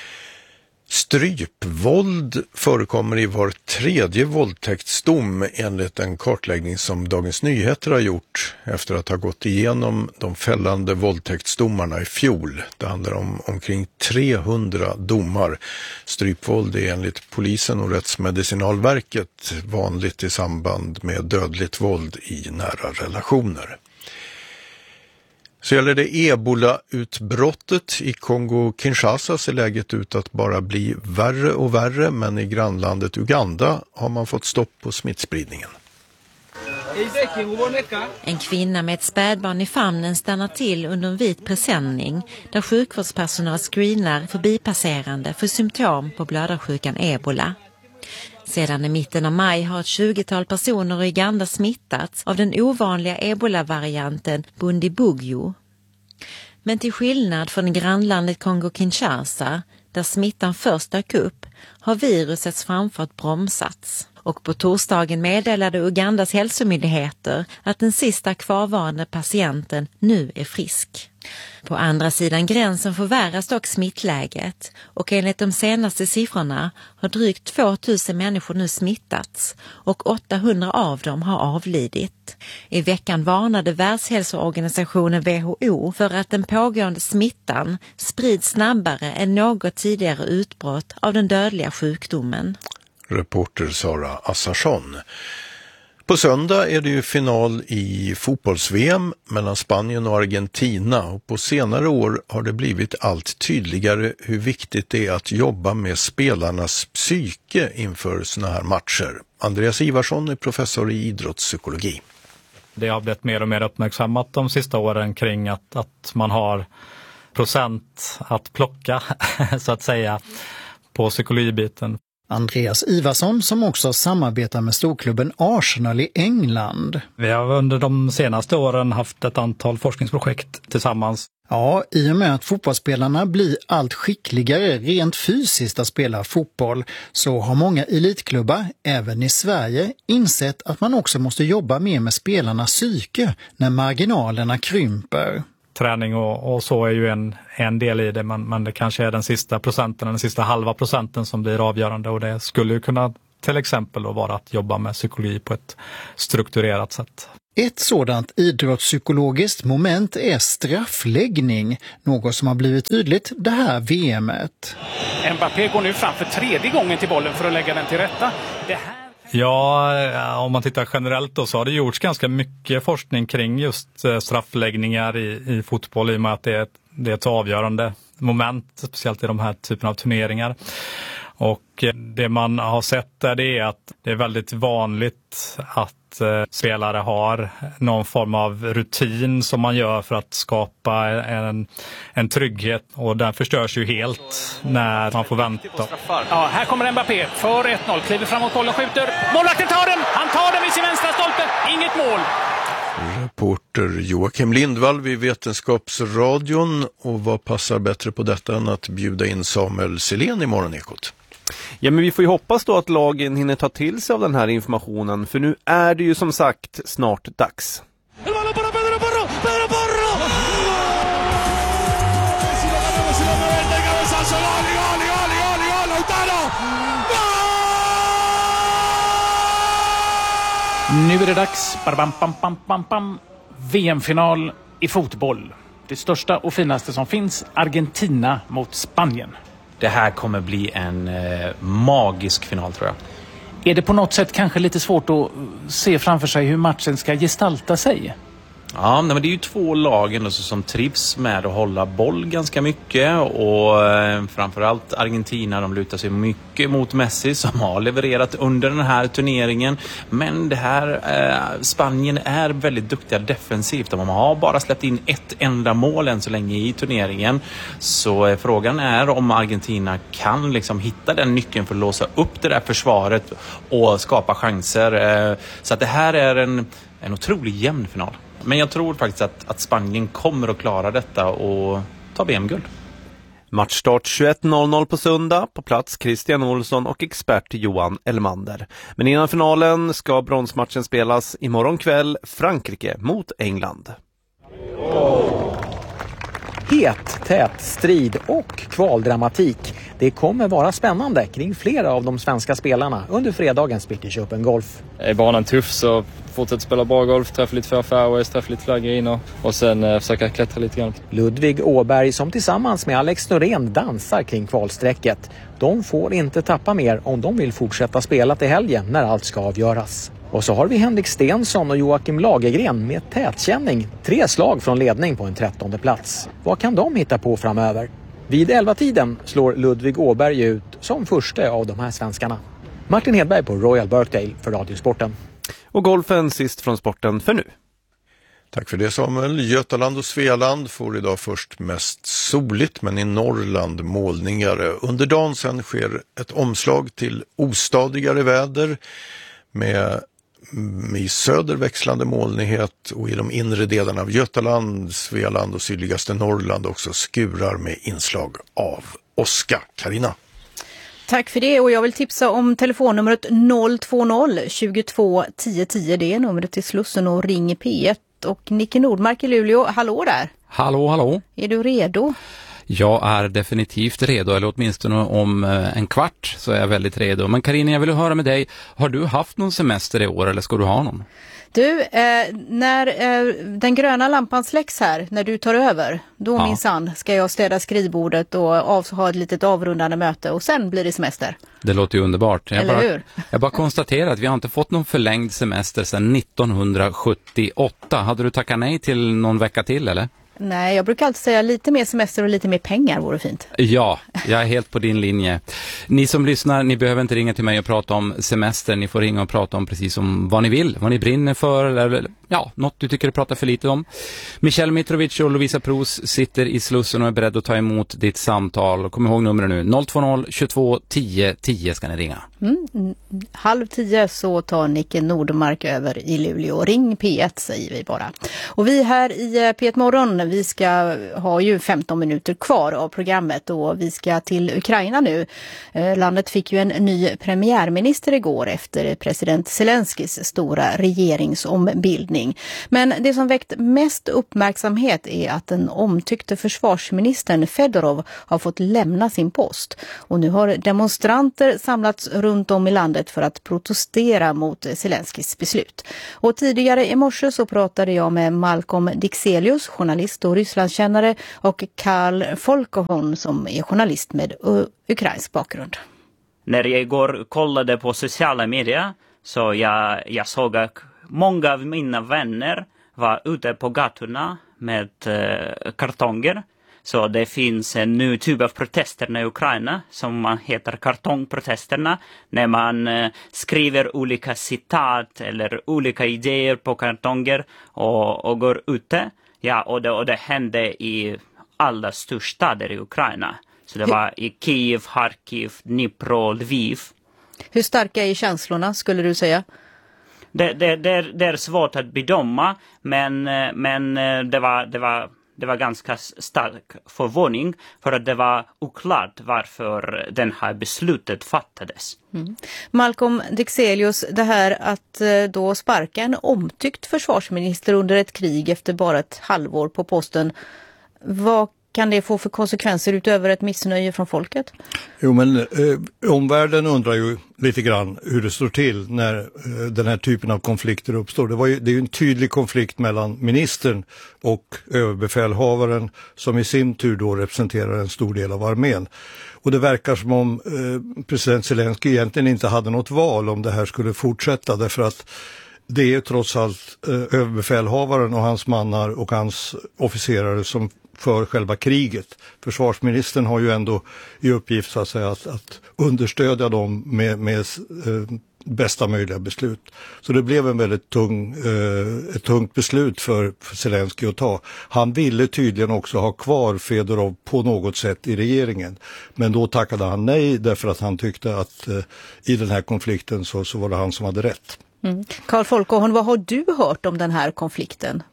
Strypvåld förekommer i var tredje våldtäktsdom enligt en kartläggning som Dagens Nyheter har gjort efter att ha gått igenom de fällande våldtäktsdomarna i fjol. Det handlar om omkring trehundra domar. Strypvåld är enligt polisen och Rättsmedicinalverket vanligt i samband med dödligt våld i nära relationer. Så gäller det Ebola-utbrottet i Kongo-Kinshasa ser läget ut att bara bli värre och värre, men i grannlandet Uganda har man fått stopp på smittspridningen. En kvinna med ett spädbarn i famnen stannar till under en vit presenning där sjukvårdspersonal screenar förbipasserande för symptom på blödarsjukan Ebola. Sedan i mitten av maj har ett tjugotal personer i Uganda smittats av den ovanliga Ebola-varianten Bundibugyo. Men till skillnad från grannlandet Kongo-Kinshasa, där smittan först dök upp, har virusets framfart bromsats. Och på torsdagen meddelade Ugandas hälsomyndigheter att den sista kvarvarande patienten nu är frisk. På andra sidan gränsen förvärras dock smittläget och enligt de senaste siffrorna har drygt tvåtusen människor nu smittats och åttahundra av dem har avlidit. I veckan varnade Världshälsoorganisationen W H O för att den pågående smittan sprids snabbare än något tidigare utbrott av den dödliga sjukdomen. Reporter Sara Assarsson. På söndag är det ju final i fotbolls-V M mellan Spanien och Argentina och på senare år har det blivit allt tydligare hur viktigt det är att jobba med spelarnas psyke inför såna här matcher. Andreas Ivarsson är professor i idrottspsykologi. Det har blivit mer och mer uppmärksammat de sista åren kring att, att man har procent att plocka så att säga på psykologibiten. Andreas Ivarsson som också samarbetar med storklubben Arsenal i England. Vi har under de senaste åren haft ett antal forskningsprojekt tillsammans. Ja, i och med att fotbollsspelarna blir allt skickligare rent fysiskt att spela fotboll så har många elitklubbar, även i Sverige, insett att man också måste jobba mer med spelarnas psyke när marginalerna krymper. Träning och, och så är ju en, en del i det, men, men det kanske är den sista procenten, den sista halva procenten som blir avgörande och det skulle ju kunna till exempel då vara att jobba med psykologi på ett strukturerat sätt. Ett sådant idrottspsykologiskt moment är straffläggning, något som har blivit tydligt det här V M-et. Mbappé går nu fram för tredje gången till bollen för att lägga den till rätta. Det här... Ja, om man tittar generellt då så har det gjorts ganska mycket forskning kring just straffläggningar i, i fotboll i och med att det är, ett, det är ett avgörande moment, speciellt i de här typen av turneringar. Och det man har sett är det att det är väldigt vanligt att eh, spelare har någon form av rutin som man gör för att skapa en, en trygghet, och den förstörs ju helt när man får vänta. Ja, här kommer Mbappé för ett noll, kliver framåt bollen, skjuter. Målvakten tar den! Han tar den vid sin vänstra stolpe. Inget mål. Reporter Joakim Lindvall vid Vetenskapsradion. Och vad passar bättre på detta än att bjuda in Samuel Selén i Morgonekot? Ja, men vi får ju hoppas då att lagen hinner ta till sig av den här informationen, för nu är det ju som sagt snart dags. Nu är det dags. Bam, bam, bam, bam, bam. V M-final i fotboll. Det största och finaste som finns, Argentina mot Spanien. Det här kommer bli en eh, magisk final, tror jag. Är det på något sätt kanske lite svårt att se framför sig hur matchen ska gestalta sig? Ja, men det är ju två lagen som trivs med att hålla boll ganska mycket, och eh, framförallt Argentina, de lutar sig mycket mot Messi som har levererat under den här turneringen. Men det här eh, Spanien är väldigt duktiga defensivt, och man har bara släppt in ett enda mål än så länge i turneringen. Så eh, frågan är om Argentina kan liksom hitta den nyckeln för att låsa upp det där försvaret och skapa chanser. Eh, så att det här är en, en otroligt jämn final. Men jag tror faktiskt att, att Spanien kommer att klara detta och ta V M-guld. Matchstart tjugoett noll noll på söndag. På plats Christian Olsson och expert Johan Elmander. Men innan finalen ska bronsmatchen spelas imorgon kväll. Frankrike mot England. Het, tät, strid och kvaldramatik. Det kommer vara spännande kring flera av de svenska spelarna under fredagens British Open Golf. Är banan tuff så fortsätter spela bra golf, träffa lite för fairways, träffa lite fler griner och sen eh, försöka klättra lite grann. Ludvig Åberg som tillsammans med Alex Norén dansar kring kvalsträcket. De får inte tappa mer om de vill fortsätta spela till helgen när allt ska avgöras. Och så har vi Henrik Stensson och Joakim Lagergren med tätkänning. Tre slag från ledning på en trettonde plats. Vad kan de hitta på framöver? Vid elva tiden slår Ludvig Åberg ut som första av de här svenskarna. Martin Hedberg på Royal Birkdale för Radiosporten. Och golfen sist från sporten för nu. Tack för det Samuel. Götaland och Svealand får idag först mest soligt, men i Norrland molnigare. Under dagen sen sker ett omslag till ostadigare väder med i söder växlande molnighet, och i de inre delarna av Götaland, Svealand och sydligaste Norrland också skurar med inslag av åska. Carina. Tack för det, och jag vill tipsa om telefonnumret noll två noll tjugotvå tio tio. Det är numret till Slussen och ring P ett. Och Nicke Nordmark i Luleå, hallå där! Hallå, hallå! Är du redo? Jag är definitivt redo, eller åtminstone om en kvart så är jag väldigt redo. Men Carina, jag vill höra med dig, har du haft någon semester i år eller ska du ha någon? Du, eh, när eh, den gröna lampan släcks här, när du tar över, då ja. minsann ska jag städa skrivbordet och av, ha ett litet avrundande möte och sen blir det semester. Det låter ju underbart. Jag Eller bara, hur? Jag bara konstaterar att vi har inte fått någon förlängd semester sedan nittonhundrasjuttioåtta. Hade du tackat nej till någon vecka till eller? Nej, jag brukar alltid säga lite mer semester och lite mer pengar vore fint. Ja, jag är helt på din linje. Ni som lyssnar, ni behöver inte ringa till mig och prata om semester. Ni får ringa och prata om precis om vad ni vill, vad ni brinner för eller ja, något du tycker du pratar för lite om. Michel Mitrovic och Lovisa Pros sitter i Slussen och är beredd att ta emot ditt samtal. Kom ihåg numret nu, noll två noll tjugotvå tio tio ska ni ringa. Mm, halv tio så tar Nicke Nordmark över i Luleå. Ring P ett säger vi bara. Och vi här i P ett Morgon, vi ska ha ju femton minuter kvar av programmet och vi ska till Ukraina nu. Landet fick ju en ny premiärminister igår efter president Zelenskis stora regeringsombildning. Men det som väckt mest uppmärksamhet är att den omtyckte försvarsministern Fedorov har fått lämna sin post. Och nu har demonstranter samlats runt runt om i landet för att protestera mot Zelenskis beslut. Och tidigare i morse så pratade jag med Malcolm Dixelius, journalist och Rysslandskännare, och Karl Folkohon som är journalist med uh, ukrainsk bakgrund. När jag igår kollade på sociala medier så jag, jag såg att många av mina vänner var ute på gatorna med eh, kartonger. Så det finns en ny typ av protesterna i Ukraina som man heter kartongprotesterna. När man eh, skriver olika citat eller olika idéer på kartonger och, och går ute. Ja, och det, och det hände i alla storstäder i Ukraina. Så det var i Kiev, Kharkiv, Dnipro, Lviv. Hur starka är känslorna skulle du säga? Det, det, det, det är svårt att bedöma, men, men det, var, det, var, det var ganska stark förvåning för att det var oklart varför den här beslutet fattades. Mm. Malcolm Dixelius, det här att då sparka en omtyckt försvarsminister under ett krig efter bara ett halvår på posten, vad kan det få för konsekvenser utöver ett missnöje från folket? Jo, men eh, omvärlden undrar ju lite grann hur det står till när eh, den här typen av konflikter uppstår. Det, var ju, det är ju en tydlig konflikt mellan ministern och överbefälhavaren som i sin tur då representerar en stor del av armén. Och det verkar som om eh, president Zelensky egentligen inte hade något val om det här skulle fortsätta, därför att det är ju trots allt eh, överbefälhavaren och hans mannar och hans officerare som för själva kriget. Försvarsministern har ju ändå i uppgift så att säga att, att understödja dem med, med eh, bästa möjliga beslut. Så det blev en väldigt tung, eh, ett tungt beslut för, för Zelensky att ta. Han ville tydligen också ha kvar Fedorov på något sätt i regeringen. Men då tackade han nej därför att han tyckte att eh, i den här konflikten så, så var det han som hade rätt. Mm. Karl Folkohon, vad har du hört om den här konflikten?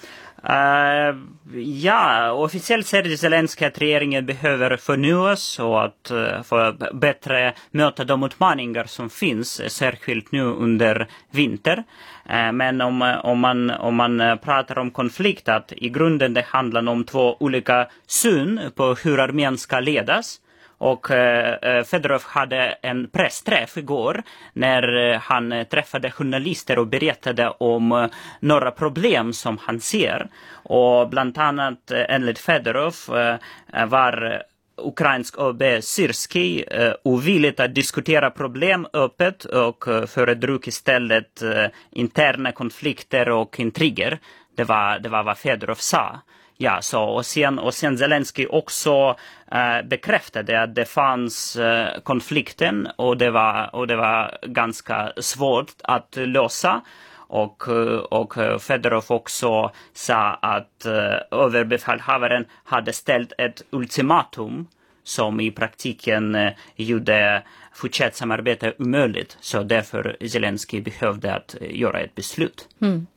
Uh, ja, officiellt säger Zelensky att regeringen behöver förnyas och att uh, för bättre möta de utmaningar som finns, särskilt nu under vinter. Uh, men om, om, man, om man pratar om konflikt, att i grunden det handlar om två olika syn på hur armén ska ledas. Och eh, Fedorov hade en pressträff igår när eh, han träffade journalister och berättade om eh, några problem som han ser. Och bland annat eh, enligt Fedorov eh, var ukrainsk O B Syrskij eh, ovilligt att diskutera problem öppet och eh, föredrog istället eh, interna konflikter och intriger. Det var, det var vad Fedorov sa. Ja, så och sen, och sen Zelensky också eh, bekräftade att det fanns eh, konflikten och det var, och det var ganska svårt att lösa. Och, och Fedorov också sa att eh, överbefälhavaren hade ställt ett ultimatum som i praktiken eh, gjorde fortsatt samarbete omöjligt. Så därför Zelensky behövde att göra ett beslut. Mm.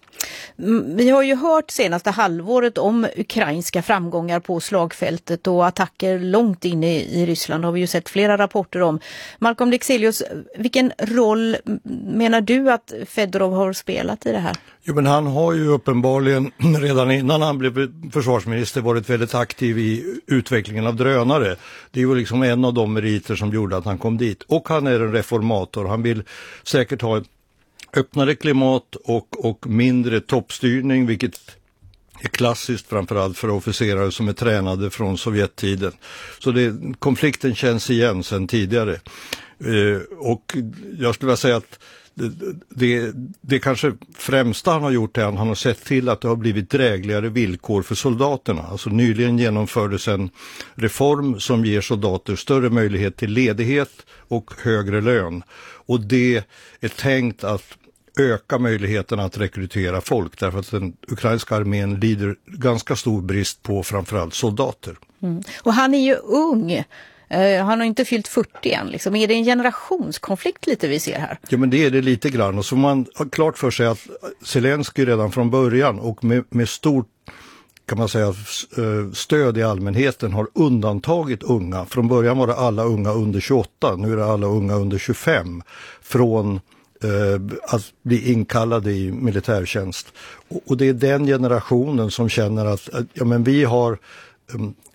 Vi har ju hört senaste halvåret om ukrainska framgångar på slagfältet och attacker långt inne i Ryssland har vi ju sett flera rapporter om. Malcolm Dixelius, vilken roll menar du att Fedorov har spelat i det här? Jo, men han har ju uppenbarligen redan innan han blev försvarsminister varit väldigt aktiv i utvecklingen av drönare. Det är ju liksom en av de meriter som gjorde att han kom dit. Och han är en reformator. Han vill säkert ha ett öppnare klimat och, och mindre toppstyrning, vilket är klassiskt framförallt för officerare som är tränade från Sovjettiden. Så det, konflikten känns igen sedan tidigare. Eh, och jag skulle vilja säga att det, det, det kanske främsta han har gjort är att han har sett till att det har blivit drägligare villkor för soldaterna. Alltså nyligen genomfördes en reform som ger soldater större möjlighet till ledighet och högre lön. Och det är tänkt att öka möjligheten att rekrytera folk därför att den ukrainska armén lider ganska stor brist på framförallt soldater. Mm. Och han är ju ung. Uh, han har inte fyllt fyrtio än. Liksom. Är det en generationskonflikt lite vi ser här? Ja, men det är det lite grann. Och så man har klart för sig att Zelensky redan från början och med, med stort kan man säga stöd i allmänheten har undantagit unga. Från början var det alla unga under tjugoåtta, nu är det alla unga under tjugofem från eh, att bli inkallade i militärtjänst. Och, och det är den generationen som känner att, att ja, men vi har um,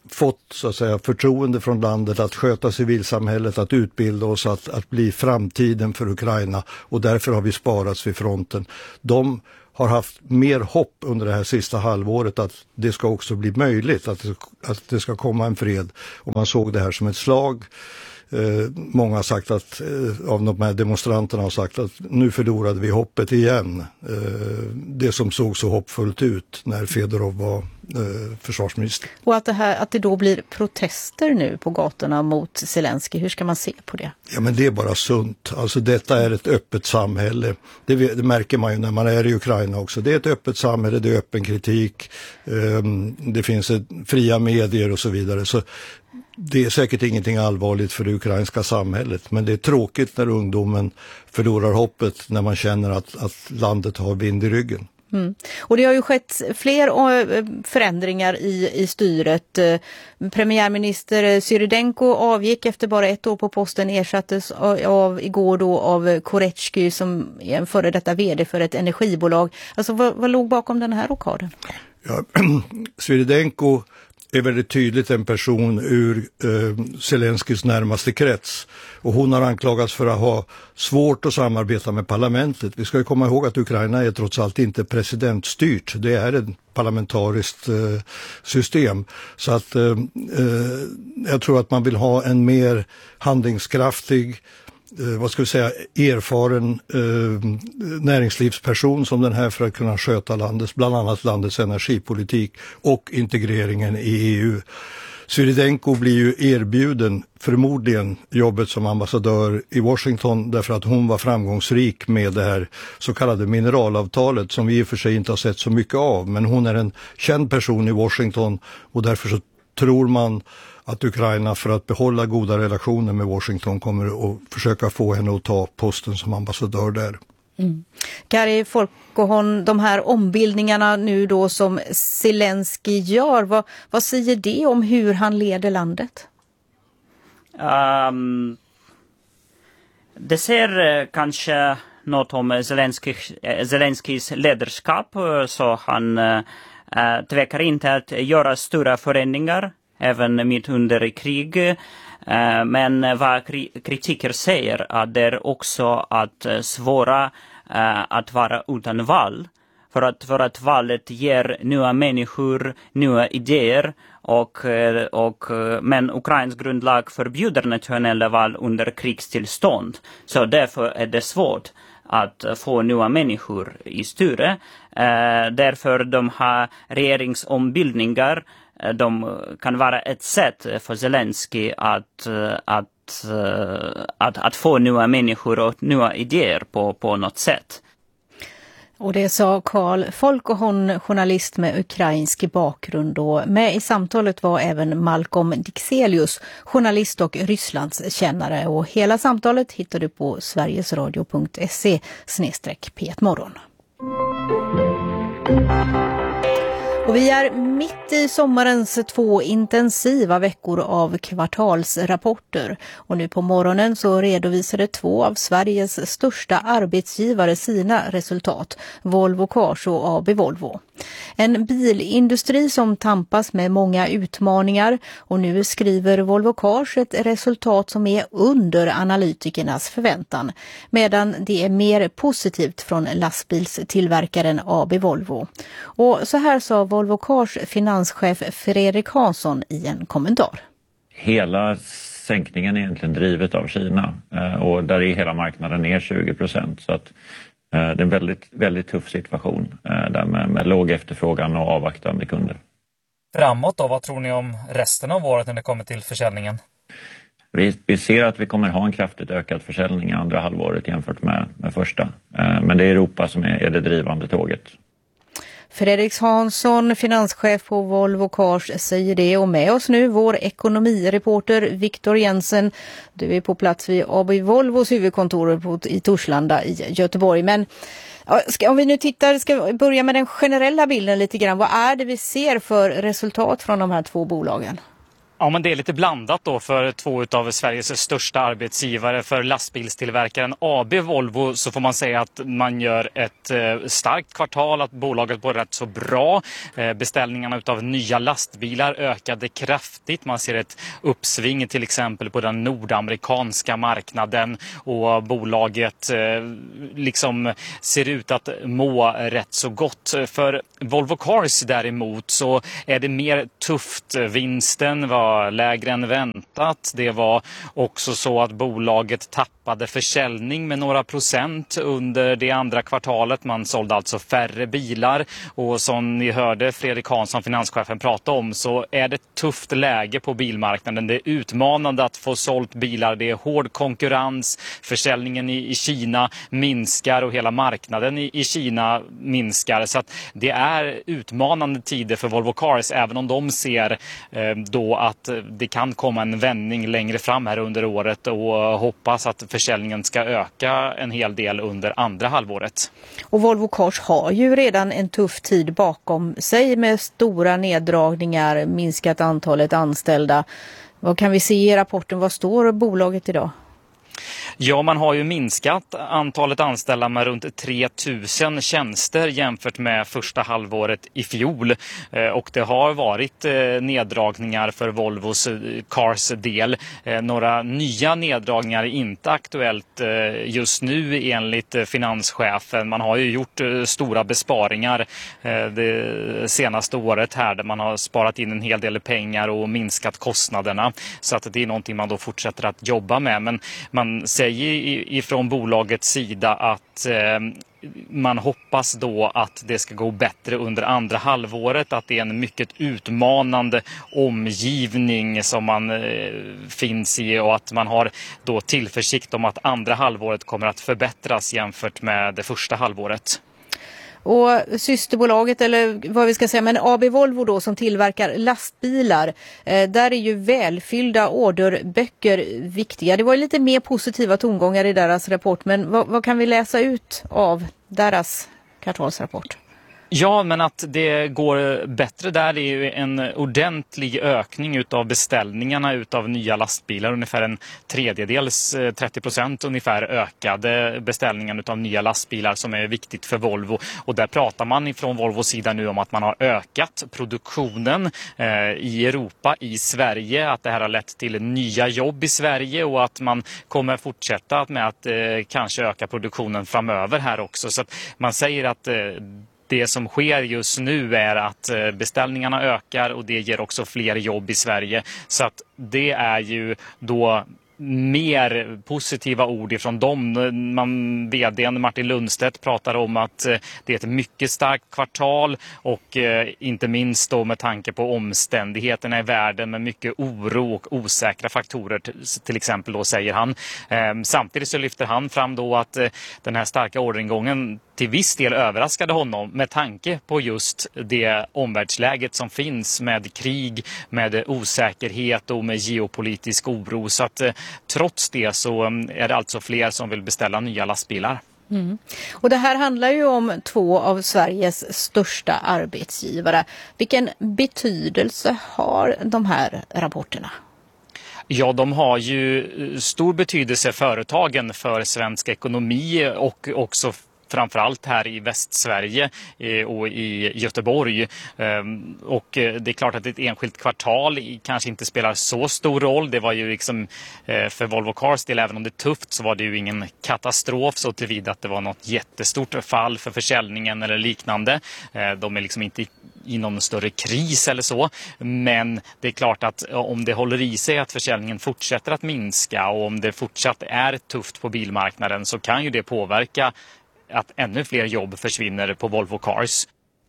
fått så att säga förtroende från landet att sköta civilsamhället, att utbilda oss, att, att bli framtiden för Ukraina, och därför har vi sparats vid fronten. De har haft mer hopp under det här sista halvåret att det ska också bli möjligt, att det, att det ska komma en fred, och man såg det här som ett slag. Eh, många har sagt att, eh, av de här demonstranterna har sagt att nu förlorade vi hoppet igen. Eh, det som såg så hoppfullt ut när Fedorov var eh, försvarsminister. Och att det, här, att det då blir protester nu på gatorna mot Zelensky, hur ska man se på det? Ja, men det är bara sunt. Alltså detta är ett öppet samhälle. Det, det märker man ju när man är i Ukraina också. Det är ett öppet samhälle, det är öppen kritik. Eh, det finns ett, fria medier och så vidare. Så det är säkert ingenting allvarligt för det ukrainska samhället, men det är tråkigt när ungdomen förlorar hoppet, när man känner att, att landet har vind i ryggen. Mm. Och det har ju skett fler förändringar i, i styret. Premiärminister Syridenko avgick efter bara ett år på posten, ersattes av igår då av Koretsky som är en före detta vd för ett energibolag. Alltså vad, vad låg bakom den här rockaden? Ja, Syridenko är väldigt tydligt en person ur eh, Zelenskys närmaste krets. Och hon har anklagats för att ha svårt att samarbeta med parlamentet. Vi ska ju komma ihåg att Ukraina är trots allt inte presidentstyrt. Det är ett parlamentariskt eh, system. Så att eh, eh, jag tror att man vill ha en mer handlingskraftig, Eh, vad ska vi säga, erfaren eh, näringslivsperson som den här för att kunna sköta landets, bland annat landets energipolitik och integreringen i E U. Syridenko blir ju erbjuden förmodligen jobbet som ambassadör i Washington därför att hon var framgångsrik med det här så kallade mineralavtalet som vi i och för sig inte har sett så mycket av, men hon är en känd person i Washington och därför så tror man att Ukraina för att behålla goda relationer med Washington kommer att försöka få henne att ta posten som ambassadör där. Mm. Kari Folkohon, de här ombildningarna nu då som Zelensky gör, vad, vad säger det om hur han leder landet? Um, det ser uh, kanske något om Zelensky, uh, Zelenskys ledarskap, uh, så han uh, uh, tvekar inte att göra stora förändringar även mitt under krig. Uh, men vad kri- kritiker säger att det är också att uh, svåra uh, att vara utan val. För att, för att valet ger nya människor, nya idéer. Och, och, men Ukrains grundlag förbjuder nationella val under krigstillstånd. Så därför är det svårt att få nya människor i styre. Uh, därför de här regeringsombildningar, de kan vara ett sätt för Zelensky att, att, att, att få nya människor och nya idéer på, på något sätt. Och det sa Karl Folkohon, journalist med ukrainsk bakgrund. Och med i samtalet var även Malcolm Dixelius, journalist och Rysslandskännare. Och hela samtalet hittar du på sverigesradio punkt se snedstreck P ett morgon. Och vi är mitt i sommarens två intensiva veckor av kvartalsrapporter. Och nu på morgonen så redovisade två av Sveriges största arbetsgivare sina resultat, Volvo Cars och A B Volvo. En bilindustri som tampas med många utmaningar, och nu skriver Volvo Cars ett resultat som är under analytikernas förväntan, medan det är mer positivt från lastbilstillverkaren A B Volvo. Och så här sa Volvo Cars finanschef Fredrik Hansson i en kommentar. Hela sänkningen är egentligen drivet av Kina, och där är hela marknaden ner tjugo procent, så att det är en väldigt, väldigt tuff situation där med, med låg efterfrågan och avvaktande kunder. Framåt då, vad tror ni om resten av året när det kommer till försäljningen? Vi, vi ser att vi kommer ha en kraftigt ökad försäljning i andra halvåret jämfört med, med första. Men det är Europa som är, är det drivande tåget. Fredrik Hansson, finanschef på Volvo Cars, säger det. Och med oss nu vår ekonomireporter Viktor Jensen. Du är på plats vid A B Volvos huvudkontor i Torslanda i Göteborg. Men ska, om vi nu tittar, ska börja med den generella bilden lite grann. Vad är det vi ser för resultat från de här två bolagen? Ja, men det är lite blandat då för två av Sveriges största arbetsgivare. För lastbilstillverkaren A B Volvo så får man säga att man gör ett eh, starkt kvartal, att bolaget går rätt så bra. Eh, beställningarna av nya lastbilar ökade kraftigt. Man ser ett uppsving till exempel på den nordamerikanska marknaden, och bolaget eh, liksom ser ut att må rätt så gott. För Volvo Cars däremot så är det mer tufft. Vinsten var lägre än väntat. Det var också så att bolaget tappade försäljning med några procent under det andra kvartalet. Man sålde alltså färre bilar, och som ni hörde Fredrik Hansson, finanschefen, prata om, så är det ett tufft läge på bilmarknaden. Det är utmanande att få sålt bilar. Det är hård konkurrens. Försäljningen i, i Kina minskar och hela marknaden i, i Kina minskar. Så att det är utmanande tider för Volvo Cars, även om de ser eh, då att det kan komma en vändning längre fram här under året, och hoppas att försäljningen ska öka en hel del under andra halvåret. Och Volvo Cars har ju redan en tuff tid bakom sig med stora neddragningar, minskat antalet anställda. Vad kan vi se i rapporten? Vad står bolaget idag? Ja, man har ju minskat antalet anställda med runt tre tusen tjänster jämfört med första halvåret i fjol. Eh, och det har varit eh, neddragningar för Volvos eh, Cars del. Eh, några nya neddragningar är inte aktuellt eh, just nu enligt eh, finanschefen. Man har ju gjort eh, stora besparingar eh, det senaste året här, där man har sparat in en hel del pengar och minskat kostnaderna. Så att det är någonting man då fortsätter att jobba med. Men man säger ifrån bolagets sida att eh, man hoppas då att det ska gå bättre under andra halvåret, att det är en mycket utmanande omgivning som man eh, finns i, och att man har då tillförsikt om att andra halvåret kommer att förbättras jämfört med det första halvåret. Och systerbolaget, eller vad vi ska säga, men A B Volvo då, som tillverkar lastbilar, eh, där är ju välfyllda orderböcker viktiga. Det var ju lite mer positiva tongångar i deras rapport, men vad, vad kan vi läsa ut av deras kvartalsrapport? Ja, men att det går bättre där är ju en ordentlig ökning utav beställningarna utav nya lastbilar. Ungefär en tredjedels, trettio procent ungefär, ökade beställningen utav nya lastbilar, som är viktigt för Volvo. Och där pratar man ifrån Volvos sida nu om att man har ökat produktionen eh, i Europa, i Sverige. Att det här har lett till nya jobb i Sverige, och att man kommer fortsätta med att eh, kanske öka produktionen framöver här också. Så att man säger att eh, det som sker just nu är att beställningarna ökar, och det ger också fler jobb i Sverige. Så att det är ju då mer positiva ord ifrån dem. Man, vdn Martin Lundstedt pratar om att det är ett mycket starkt kvartal, och eh, inte minst då med tanke på omständigheterna i världen med mycket oro och osäkra faktorer till, till exempel då, säger han. Eh, samtidigt så lyfter han fram då att eh, den här starka orderingången till viss del överraskade honom med tanke på just det omvärldsläget som finns med krig, med osäkerhet och med geopolitisk oro. Så att eh, trots det så är det alltså fler som vill beställa nya lastbilar. Mm. Och det här handlar ju om två av Sveriges största arbetsgivare. Vilken betydelse har de här rapporterna? Ja, de har ju stor betydelse, företagen, för svensk ekonomi och också framförallt här i Västsverige och i Göteborg. Och det är klart att ett enskilt kvartal kanske inte spelar så stor roll. Det var ju liksom för Volvo Cars del, även om det är tufft, så var det ju ingen katastrof så tillvida att det var något jättestort fall för försäljningen eller liknande. De är liksom inte i någon större kris eller så. Men det är klart att om det håller i sig att försäljningen fortsätter att minska, och om det fortsatt är tufft på bilmarknaden, så kan ju det påverka att ännu fler jobb försvinner på Volvo Cars.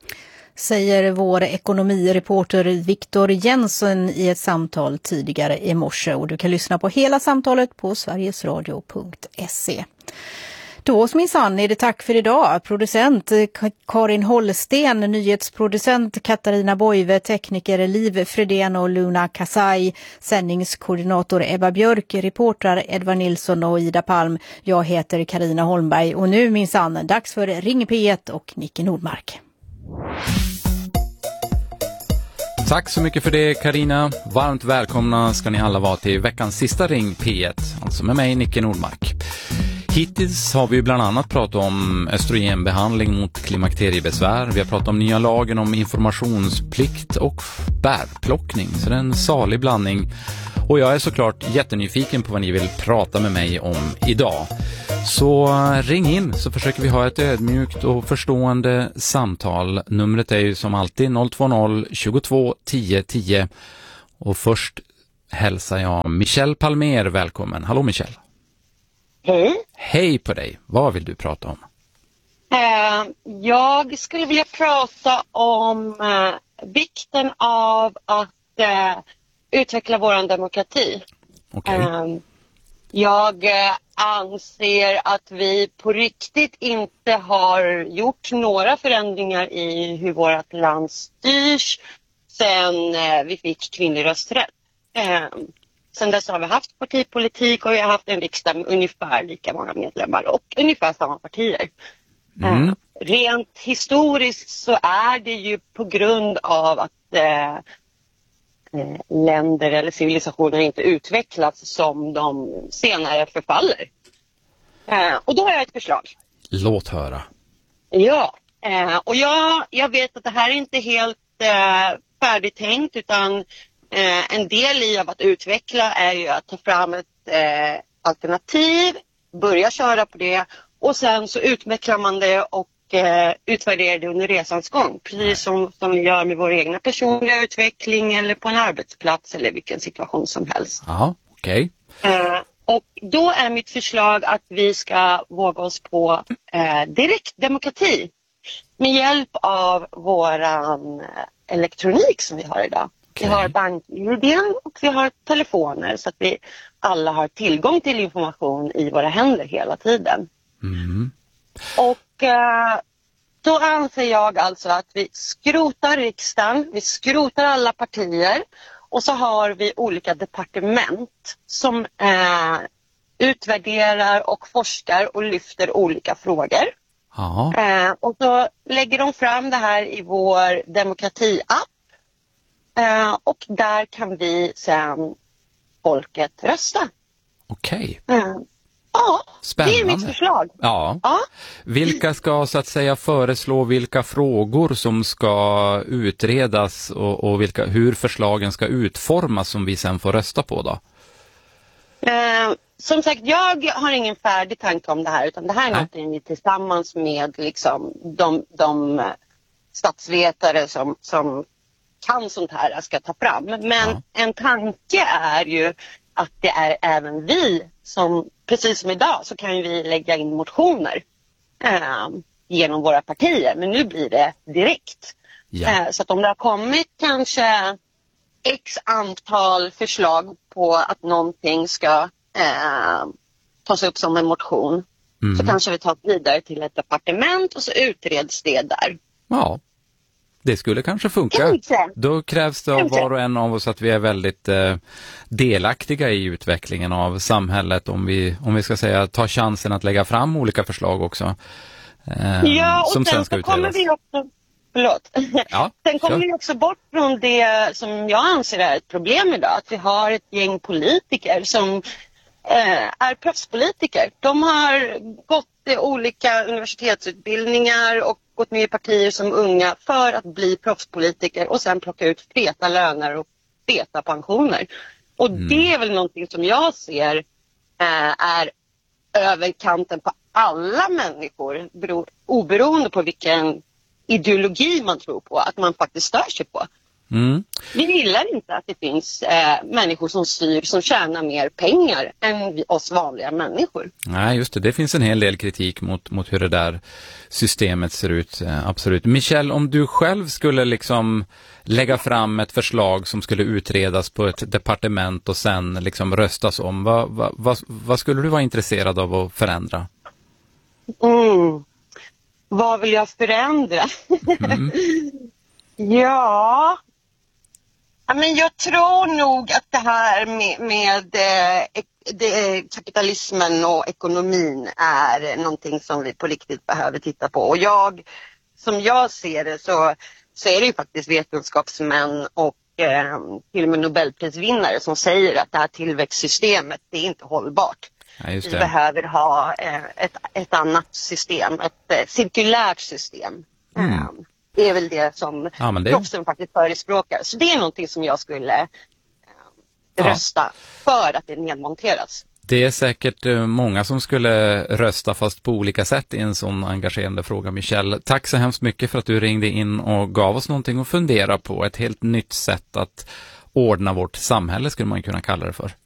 Säger vår ekonomireporter Viktor Jensen i ett samtal tidigare i morse, och du kan lyssna på hela samtalet på sverigesradio punkt se. Då minsann är det tack för idag. Producent Karin Holsten, nyhetsproducent Katarina Boive, tekniker Liv Fredén och Luna Kasai, sändningskoordinator Ebba Björk, reportrar Edvard Nilsson och Ida Palm. Jag heter Karina Holmberg, och nu minsann dags för Ring P ett och Nicke Nordmark. Tack så mycket för det, Karina. Varmt välkomna ska ni alla vara till veckans sista Ring P ett, alltså med mig, Nicke Nordmark. Hittills har vi bland annat pratat om östrogenbehandling mot klimakteriebesvär. Vi har pratat om nya lagen om informationsplikt och bärplockning. Så det är en salig blandning. Och jag är såklart jättenyfiken på vad ni vill prata med mig om idag. Så ring in så försöker vi ha ett ödmjukt och förstående samtal. Numret är ju som alltid noll två noll tjugotvå tio tio. Och först hälsar jag Michelle Palmer välkommen. Hallå Michelle. Hej. Hej på dig. Vad vill du prata om? Eh, jag skulle vilja prata om eh, vikten av att eh, utveckla vår demokrati. Okay. Eh, jag eh, anser att vi på riktigt inte har gjort några förändringar i hur vårt land styrs sedan eh, vi fick kvinnlig rösträtt. Eh, Sen dess har vi haft partipolitik och vi har haft en riksdag med ungefär lika många medlemmar och ungefär samma partier. Mm. Eh, rent historiskt så är det ju på grund av att eh, länder eller civilisationer inte utvecklats som de senare förfaller. Eh, och då har jag ett förslag. Låt höra. Ja, eh, och jag, jag vet att det här är inte helt eh, färdigtänkt utan Eh, en del i av att utveckla är ju att ta fram ett eh, alternativ, börja köra på det och sen så utvecklar man det och eh, utvärderar det under resans gång. Precis som, som vi gör med vår egna personliga utveckling eller på en arbetsplats eller vilken situation som helst. Ja, okej. Okay. Eh, och då är mitt förslag att vi ska våga oss på eh, direktdemokrati med hjälp av våran elektronik som vi har idag. Vi har bank-I D och vi har telefoner så att vi alla har tillgång till information i våra händer hela tiden. Mm. Och eh, då anser jag alltså att vi skrotar riksdagen, vi skrotar alla partier och så har vi olika departement som eh, utvärderar och forskar och lyfter olika frågor. Ja. Eh, och så lägger de fram det här i vår demokrati-app. Uh, och där kan vi sen folket rösta. Okej. Okay. Uh, ja, spännande. Det är mitt förslag. Ja. ja. Vilka ska så att säga föreslå vilka frågor som ska utredas och, och vilka, hur förslagen ska utformas som vi sen får rösta på då? Uh, som sagt, jag har ingen färdig tanke om det här utan det här är Nej. något vi tillsammans med liksom, de, de statsvetare som, som kan sånt här ska ta fram. Men ja. en tanke är ju att det är även vi som, precis som idag, så kan vi lägga in motioner eh, genom våra partier. Men nu blir det direkt. Ja. Eh, så att om det har kommit kanske x antal förslag på att någonting ska eh, tas upp som en motion. Mm. Så kanske vi tar vidare till ett departement och så utreds det där. Ja. Det skulle kanske funka. Kanske. Då krävs det av var och en av oss att vi är väldigt eh, delaktiga i utvecklingen av samhället om vi, om vi ska säga ta chansen att lägga fram olika förslag också. Eh, ja, och som sen, sen så kommer vi också, förlåt. Ja, sen kommer vi också bort från det som jag anser är ett problem idag. Att vi har ett gäng politiker som eh, är proffspolitiker. De har gått i olika universitetsutbildningar och gått med i partier som unga för att bli proffspolitiker och sen plocka ut feta löner och feta pensioner. Och mm. det är väl någonting som jag ser eh, är över kanten på alla människor, bero, oberoende på vilken ideologi man tror på, att man faktiskt stör sig på. Mm. Vi gillar inte att det finns eh, människor som styr som tjänar mer pengar än vi, oss vanliga människor. Nej, just det. Det finns en hel del kritik mot, mot hur det där systemet ser ut. Eh, absolut. Michelle, om du själv skulle liksom lägga fram ett förslag som skulle utredas på ett departement och sen liksom röstas om, vad, vad, vad, vad skulle du vara intresserad av att förändra? Mm. Vad vill jag förändra? Mm. Ja, men jag tror nog att det här med, med eh, det, kapitalismen och ekonomin är någonting som vi på riktigt behöver titta på. Och jag, som jag ser det så så är det ju faktiskt vetenskapsmän och eh, till och med Nobelprisvinnare som säger att det här tillväxtsystemet, det är inte hållbart. Ja, just det. Vi behöver ha eh, ett, ett annat system, ett eh, cirkulärt system. Mm. Eh, det är väl det som ja, det... Klockström faktiskt förespråkar. Så det är någonting som jag skulle eh, rösta ja. för att det nedmonteras. Det är säkert många som skulle rösta fast på olika sätt i en sån engagerande fråga, Michelle. Tack så hemskt mycket för att du ringde in och gav oss någonting att fundera på. Ett helt nytt sätt att ordna vårt samhälle skulle man kunna kalla det för.